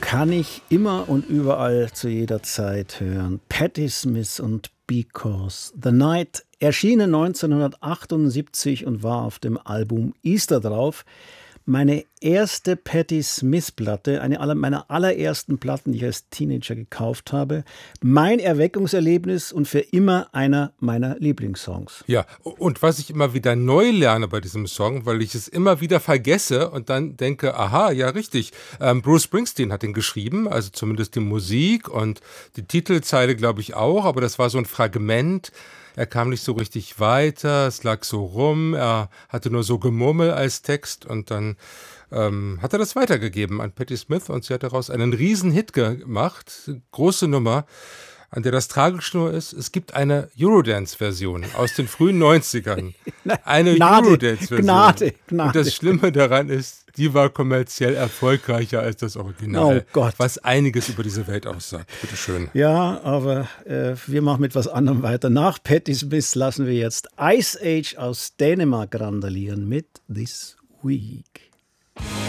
kann ich immer und überall zu jeder Zeit hören. Patti Smith und Because the Night, erschienen 1978 und war auf dem Album Easter drauf. Meine erste Patti Smith-Platte, eine meiner allerersten Platten, die ich als Teenager gekauft habe. Mein Erweckungserlebnis und für immer einer meiner Lieblingssongs. Ja, und was ich immer wieder neu lerne bei diesem Song, weil ich es immer wieder vergesse und dann denke, aha, ja richtig, Bruce Springsteen hat den geschrieben, also zumindest die Musik und die Titelzeile glaube ich auch, aber das war so ein Fragment. Er kam nicht so richtig weiter, es lag so rum, er hatte nur so Gemurmel als Text und dann hat er das weitergegeben an Patti Smith und sie hat daraus einen Riesen-Hit gemacht, große Nummer, an der das Tragische nur ist, es gibt eine Eurodance-Version aus den frühen 90ern. Eine Eurodance-Version. Gnade. Und das Schlimme daran ist, die war kommerziell erfolgreicher als das Original. Oh Gott. Was einiges über diese Welt aussagt. Bitteschön. Ja, aber wir machen mit was anderem weiter. Nach Patti Smith lassen wir jetzt Ice Age aus Dänemark randalieren mit This Week.